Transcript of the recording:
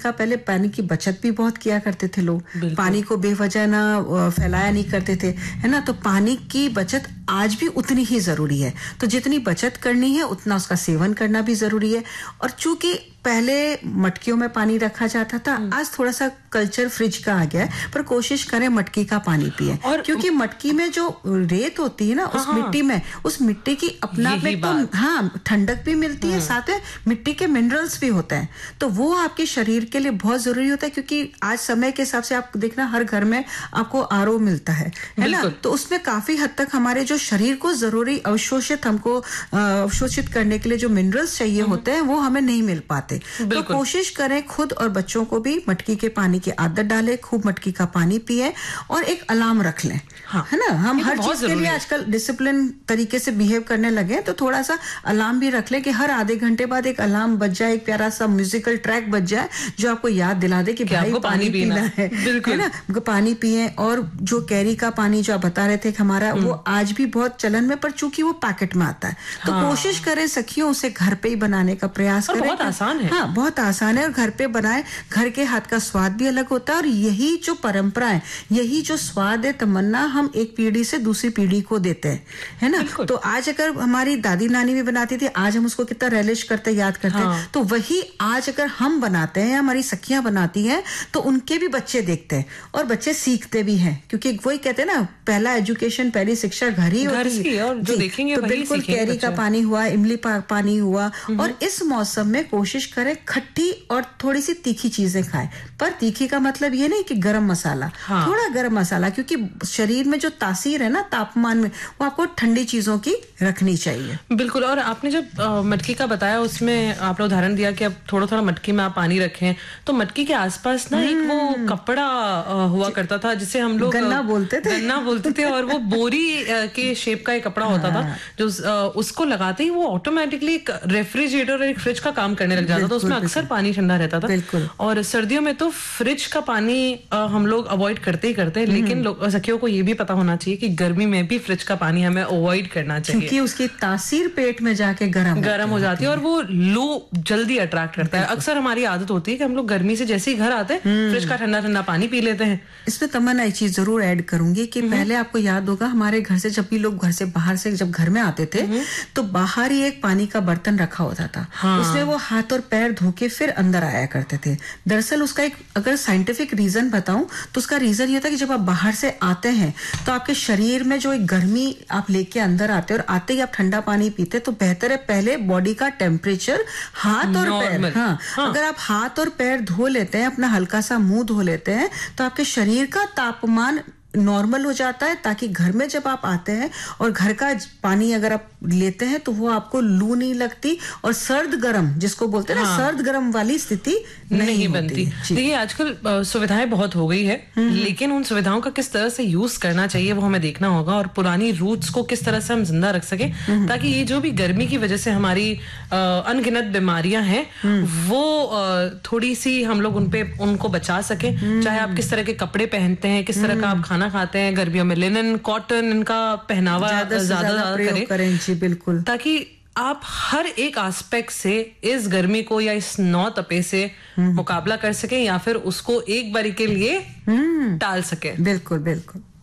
का पहले पानी की बचत भी बहुत किया करते थे लोग, पानी को बेवजह ना फैलाया नहीं करते थे, है ना। तो पानी की बचत आज भी उतनी ही जरूरी है। तो जितनी बचत करनी है उतना उसका सेवन करना भी जरूरी है। और चूंकि पहले मटकियों में पानी रखा जाता था, आज थोड़ा सा कल्चर फ्रिज का आ गया है, पर कोशिश करें मटकी का पानी पिए, क्योंकि मटकी में जो रेत होती है ना, उस मिट्टी में, उस मिट्टी की अपना में तो हाँ ठंडक भी मिलती है, साथ में मिट्टी के मिनरल्स भी होते हैं। तो वो आपके शरीर के लिए बहुत जरूरी होता है, क्योंकि आज समय के हिसाब से आप देखना हर घर में आपको आरओ मिलता है ना। तो उसमें काफी हद तक हमारे जो शरीर को जरूरी अवशोषित करने के लिए जो मिनरल्स चाहिए होते हैं वो हमें नहीं मिल पाते। तो कोशिश करें खुद और बच्चों को भी मटकी के पानी की आदत डालें, खूब मटकी का पानी पिए और एक अलार्म रख लें, है ना। हम हर चीज के लिए आजकल डिसिप्लिन तरीके से बिहेव करने लगे, तो थोड़ा सा अलार्म भी रख लें कि हर आधे घंटे बाद एक अलार्म बज जाए, एक प्यारा सा म्यूजिकल ट्रैक बज जाए जो आपको याद दिला दे कि भाई पानी पीना है ना। पानी पिए। और जो कैरी का पानी जो आप बता रहे थे हमारा, वो आज भी बहुत चलन में, पर चूंकि वो पैकेट में आता है, तो कोशिश करें सखियों उसे घर पे ही बनाने का प्रयास करें। बहुत आसान है। हाँ, बहुत आसान है, और घर पे बनाए। घर के हाथ का स्वाद भी अलग होता है, और यही जो परंपरा है, यही जो स्वाद है, तमन्ना हम एक पीढ़ी से दूसरी पीढ़ी को देते हैं, है ना। तो आज अगर हमारी दादी नानी भी बनाती थी, आज हम उसको कितना रेलिश करते याद करते हैं, तो वही आज अगर हम बनाते हैं, हमारी सखियां बनाती हैं, तो उनके भी बच्चे देखते हैं और बच्चे सीखते भी हैं, क्योंकि वही कहते हैं ना, पहला एजुकेशन, पहली शिक्षा घर ही होती है, और जो देखेंगे तो बिल्कुल कैरी का पानी हुआ, इमली पानी हुआ। और इस मौसम में कोशिश करें खट्टी और थोड़ी सी तीखी चीजें खाएं, पर तीखी का मतलब ये नहीं कि गरम मसाला, थोड़ा गरम मसाला, क्योंकि शरीर में जो तासीर है ना तापमान में, वो आपको ठंडी चीजों की रखनी चाहिए। बिल्कुल। और आपने जब मटकी का बताया, उसमें आपने उदाहरण दिया कि अब थोड़ा थोड़ा मटकी में आप पानी रखें, तो मटकी के आसपास ना एक वो कपड़ा हुआ करता था जिसे हम लोग गन्ना बोलते थे, और वो बोरी के शेप का एक कपड़ा होता था, जो उसको लगाते ही वो ऑटोमेटिकली एक रेफ्रिजरेटर और एक फ्रिज का काम करने लग जाता था। उसमें अक्सर पानी ठंडा रहता था। और सर्दियों में तो फ्रिज का पानी हम लोग अवॉइड करते ही करते हैं, लेकिन सखियों को ये भी पता होना चाहिए कि गर्मी में भी फ्रिज का पानी हमें अवॉइड करना चाहिए, क्योंकि उसकी तासीर पेट में जाके गर्म हो जाती है, और वो लू जल्दी अट्रैक्ट करता है। अक्सर हमारी आदत होती है कि हम लोग गर्मी से जैसे ही घर आते हैं फ्रिज का ठंडा ठंडा पानी पी लेते हैं। इसमें तमन्ना एक चीज जरूर ऐड करूंगी कि पहले आपको याद होगा, हमारे घर से जब भी लोग घर से बाहर से जब घर में आते थे, तो बाहर ही एक पानी का बर्तन रखा होता था, उसमें वो हाथ और पैर धो के फिर अंदर आया करते थे। दरअसल उसका एक अगर साइंटिफिक रीजन बताऊं, तो उसका रीजन ये था कि जब आप बाहर से आते हैं, तो आपके शरीर में जो एक गर्मी आप लेके अंदर आते हैं, और आते ही आप ठंडा पानी पीते, तो बेहतर है पहले बॉडी का टेम्परेचर, हाथ और पैर, अगर आप हाथ और पैर धो लेते हैं, अपना हल्का सा मुंह धो लेते हैं, तो आपके शरीर का तापमान नॉर्मल हो जाता है, ताकि घर में जब आप आते हैं और घर का पानी अगर आप लेते हैं, तो वो आपको लू नहीं लगती, और सर्द गर्म जिसको बोलते हैं ना, सर्द गर्म वाली स्थिति नहीं बनती। देखिए आजकल सुविधाएं बहुत हो गई है, लेकिन उन सुविधाओं का किस तरह से यूज करना चाहिए वो हमें देखना होगा, और पुरानी रूट्स को किस तरह से हम जिंदा रख सके, ताकि ये जो भी गर्मी की वजह से हमारी अनगिनत बीमारियां हैं, वो थोड़ी सी हम लोग उनको बचा सके। चाहे आप किस तरह के कपड़े पहनते हैं, किस तरह का आप खाना खाते हैं, गर्मियों में लिनन, कॉटन, इनका पहनावा ज्यादा करें, बिल्कुल, ताकि आप हर एक एस्पेक्ट से इस गर्मी को या इस नौ तपे से मुकाबला कर सकें, या फिर उसको एक बारी के लिए टाल सकें। बिल्कुल बिल्कुल।